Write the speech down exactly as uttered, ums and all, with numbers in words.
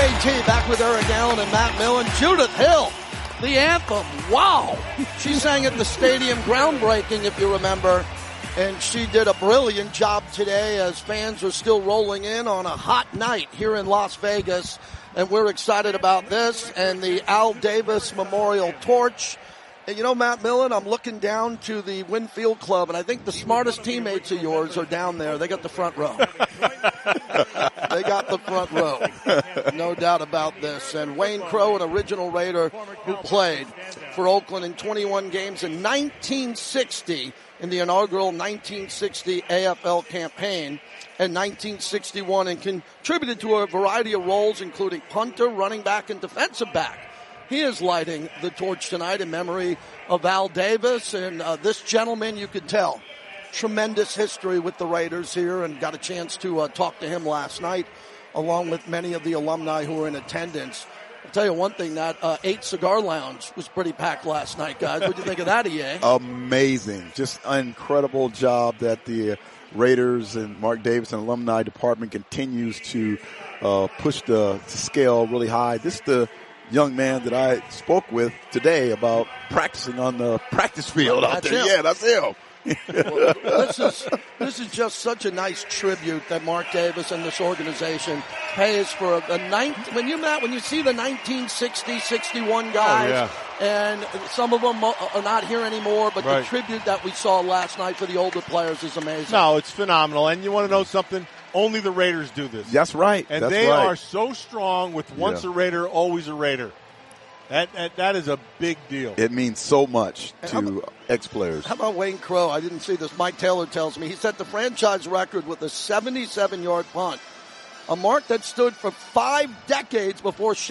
T back with Eric Allen and Matt Millen. Judith Hill, the anthem. Wow. She sang at the stadium groundbreaking, if you remember. And she did a brilliant job today as fans are still rolling in on a hot night here in Las Vegas. And we're excited about this and the Al Davis Memorial Torch. And you know, Matt Millen, I'm looking down to the Winfield Club, and I think the smartest teammates of yours are down there. They got the front row. They got the front row. No doubt about this. And Wayne Crow, an original Raider who played for Oakland in twenty-one games in nineteen sixty in the inaugural nineteen sixty A F L campaign, and nineteen sixty-one, and contributed to a variety of roles, including punter, running back, and defensive back. He is lighting the torch tonight in memory of Al Davis, and uh, this gentleman, you could tell, tremendous history with the Raiders here, and got a chance to uh, talk to him last night, along with many of the alumni who were in attendance. I'll tell you one thing, that uh, Eight Cigar Lounge was pretty packed last night, guys. What do you think of that, E A? Amazing. Just an incredible job that the Raiders and Mark Davis and alumni department continues to uh, push the scale really high. This is the young man that I spoke with today about practicing on the practice field out That's there. him. Yeah, that's him. Well, this is this is just such a nice tribute that Mark Davis and this organization pays for a, a nine, when you Matt, when you see the nineteen sixty, sixty-one guys, oh, yeah. and some of them are not here anymore, but right. the tribute that we saw last night for the older players is amazing. No, it's phenomenal. And you want to know something? Only the Raiders do this. That's right. And That's they right. are so strong with once Yeah. a Raider, always a Raider. That, that that is a big deal. It means so much And to how about- ex-players. How about Wayne Crow? I didn't see this. Mike Taylor tells me he set the franchise record with a seventy-seven yard punt, a mark that stood for five decades before